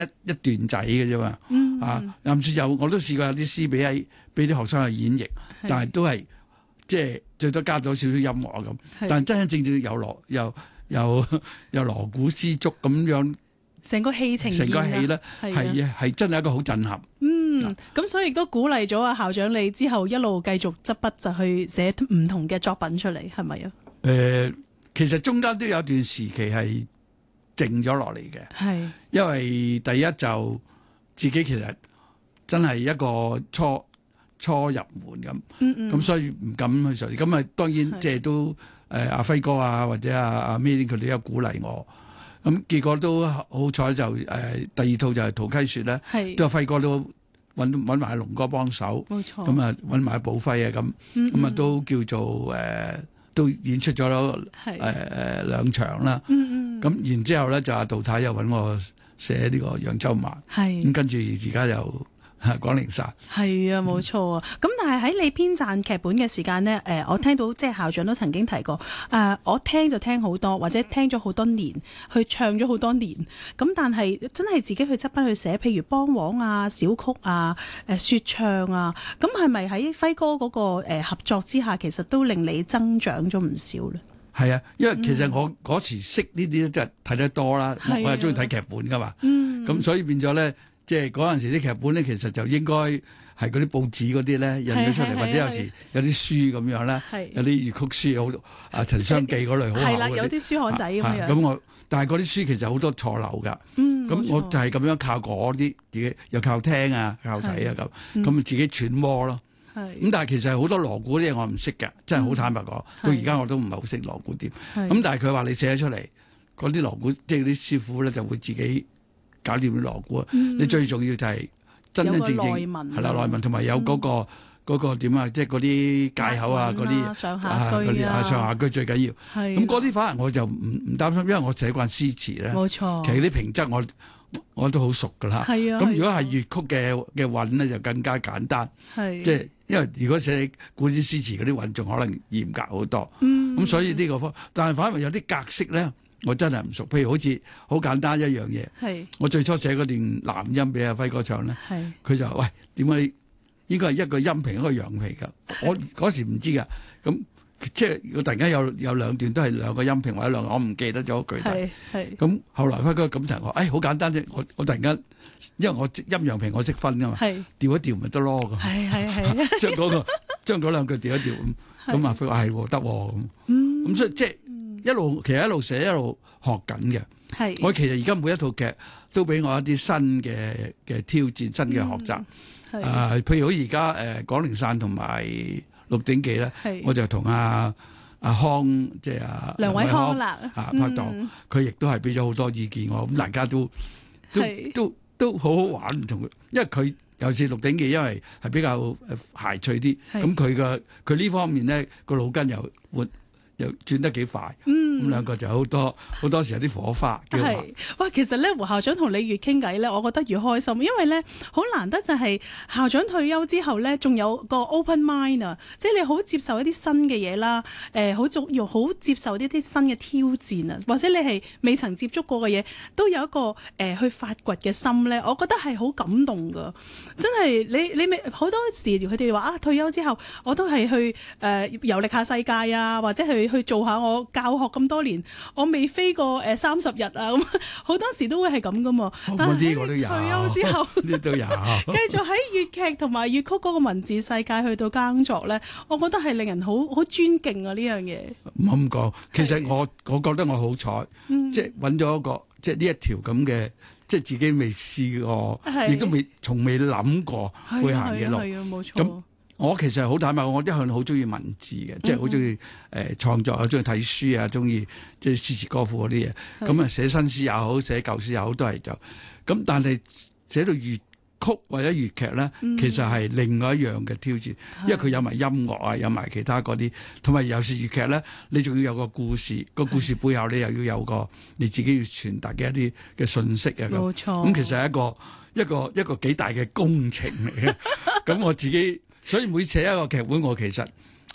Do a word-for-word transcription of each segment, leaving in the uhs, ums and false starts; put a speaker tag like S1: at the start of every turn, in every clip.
S1: 一一段仔嘅啫嘛。
S2: 嗯、
S1: 啊，甚至有我都試過有啲詩俾喺俾啲學生去演繹，但係都係即係最多加咗少少音樂咁。但係真真正正有鑼又又又鑼鼓絲竹咁樣，
S2: 成個戲情，
S1: 成個戲咧係係真係一個好震撼。
S2: 嗯，咁所以亦都鼓勵咗啊校長你之後一路繼續執筆就去寫唔同嘅作品出嚟，係咪啊？
S1: 誒、呃，其實中間都有段時期係靜咗落嚟嘅，係因為第一就自己其實真係一個初初入門咁，咁、嗯嗯、所以唔敢去嘗試。咁啊，當然即係都誒阿輝哥啊或者阿阿 May 佢哋有鼓勵我。咁結果都好彩就誒、呃、第二套就係陶溪雪咧，都係輝哥都揾揾埋龍哥幫手，冇錯。咁啊揾埋寶輝啊咁，咁啊都叫做誒、呃、都演出咗誒誒兩場啦。咁、嗯嗯、然之後咧就阿杜太又揾我寫呢個揚州慢，咁跟住而家又。廣陵散係啊，冇錯啊。咁、嗯、但係喺你編撰劇本嘅時間呢，誒、呃，我聽到即係校長都曾經提過，誒、呃，我聽就聽好多，或者聽咗好多年，去唱咗好多年。咁但係真係自己去執筆去寫，譬如梆黃啊、小曲啊、誒說唱啊，咁係咪喺輝哥嗰個誒合作之下，其實都令你增長咗唔少咧？係啊，因為其實我嗰時識呢啲真係睇得多啦、嗯，我係中意睇劇本噶嘛，咁、嗯、所以變咗咧。即係嗰陣時啲劇本咧，其實就應該係嗰啲報紙嗰啲咧印咗出嚟，或者有時有啲書咁樣咧，有啲粵曲書好啊，陳雙記嗰類好厚嗰啲。係啦，有啲書刊仔咁樣。咁、啊、我但係嗰啲書其實好多錯漏㗎。嗯，咁我就係咁樣靠嗰啲自己，又靠聽啊，靠睇啊咁，咁自己揣摩咯。咁但係其實好多鑼鼓啲嘢我唔識嘅，真係好坦白講，到而家我都唔係好識鑼鼓點。咁但係佢話你寫出嚟，嗰啲鑼鼓即係啲師傅咧就會自己搞掂啲鑼鼓啊！你最重要就係真真正正係啦，內文同埋有嗰、嗰個嗰個點啊，即係嗰啲戒口啊，嗰啲上下句啊，上下句最緊要。咁嗰啲反而我就唔唔擔心，因為我寫慣詩詞咧。冇錯，其實啲平仄我我都好熟㗎啦。係啊。咁如果係粵曲嘅嘅韻咧，就更加簡單。係。即係因為如果寫古典詩詞嗰啲韻，仲可能嚴格好多。嗯。咁所以呢個方，但係反而有啲格式咧。我真係唔熟，譬如好似好簡單一樣嘢。我最初寫嗰段男音俾阿輝哥唱咧，佢就話：喂，點解應該係一個陰平一個陽平㗎？我嗰時唔知㗎。咁即係我突然間有有兩段都係兩個陰平或者兩個，我唔記得咗具體。咁後來輝哥咁同我：誒、哎，好簡單啫！我我突然間，因為我陰陽平我識分㗎嘛，調一調咪得咯咁。係係係，將嗰個將嗰兩句調一調咁，咁啊輝哥係喎得喎咁。咁所以即係。一路其實一路寫一路學緊嘅，係我其實而家每一套劇都俾我一啲新嘅嘅挑戰、新嘅學習。啊、嗯呃，譬如好而家誒《廣陵散》同埋《鹿鼎記》咧，我就同阿阿康即係阿梁偉康啦啊拍檔，佢亦都係俾咗好多意見我，咁大家都都都都好好玩同佢，因為佢尤其是《鹿鼎記》，因為係比較誒諧趣啲，咁佢嘅佢呢方面咧個腦筋又活。又轉得幾快，咁、嗯、兩個就好多好多時有啲火花。係，哇！其實咧，胡校長同你越傾偈咧，我覺得越開心，因為咧好難得就係校長退休之後咧，仲有個 open mind 啊，即係你好接受一啲新嘅嘢啦，誒、呃，好仲要好接受呢啲新嘅挑戰啊，或者你係未曾接觸過嘅嘢，都有一個誒、呃、去發掘嘅心咧，我覺得係好感動噶，真係你你未好多時佢哋話啊，退休之後我都係去誒、呃、遊歷下世界啊，或者去。去做下我教學咁多年，我未飛過誒三十日啊，咁好多時都會係咁噶嘛。嗰啲我都有。退休之後，呢都有。繼續喺粵劇同埋粵曲嗰個文字世界去到耕作咧，我覺得係令人好好尊敬啊！呢樣嘢。唔好咁講，其實我我覺得我好彩，即係揾咗一個即係呢一條咁嘅，即係自己未試過，亦都未從未諗過會行嘅路。係啊，冇錯。我其實好坦白，我一向好中意文字嘅，即係好中意誒創作啊，中意睇書啊，中意即係詩詞歌賦嗰啲嘢。咁啊，寫新詩也好，寫舊詩也好，都係就咁。但係寫到粵曲或者粵劇咧，其實係另外一樣嘅挑戰，因為佢有埋音樂啊，有埋其他嗰啲，同埋有時粵劇咧，你仲要有個故事，個故事背後你又要有個你自己要傳達嘅一啲嘅信息啊。冇錯。咁其實係一個一個一個幾大嘅工程嚟嘅。咁我自己。所以每寫一個劇本，我其實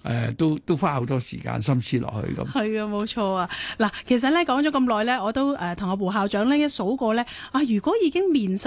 S1: 誒都都花好多時間心思落去咁。
S2: 係啊，冇錯啊！嗱，其實咧講咗咁耐咧，我都誒同阿胡校長咧一數過咧，啊，如果已經面世